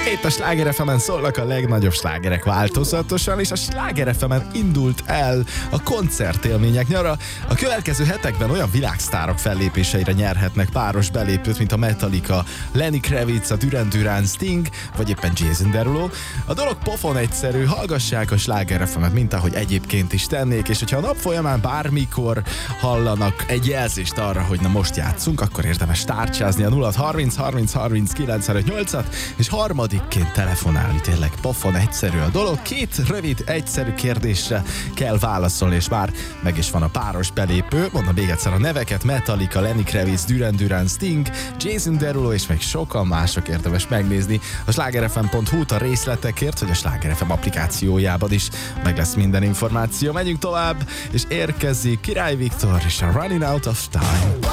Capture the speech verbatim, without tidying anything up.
Itt a Sláger ef emen szólnak a legnagyobb slágerek változatosan, és a Sláger ef emen indult el a koncertélmények nyara. A következő hetekben olyan világsztárok fellépéseire nyerhetnek páros belépőt, mint a Metallica, Lenny Kravitz, a Duran Duran, Sting, vagy éppen Jason Derulo. A dolog pofon egyszerű, hallgassák a Sláger ef emet, mint ahogy egyébként is tennék, és hogyha a nap folyamán bármikor hallanak egy jelzést arra, hogy na most játszunk, akkor érdemes tárcsázni a nulla harminc harminc harminc kilencvenöt nyolcat, és harmadikként telefonálni, tényleg pofon egyszerű a dolog. Két rövid, egyszerű kérdésre kell válaszolni, és már meg is van a páros belépő. Mondom még egyszer a neveket: Metallica, Lenny Kravitz, Duran Duran, Sting, Jason Derulo, és még sokan mások. Érdemes megnézni a slágerfm pont hu-t a részletekért, hogy a Sláger ef em applikációjában is meg lesz minden információ. Megyünk tovább, és érkezik Király Viktor és a Running Out of Time.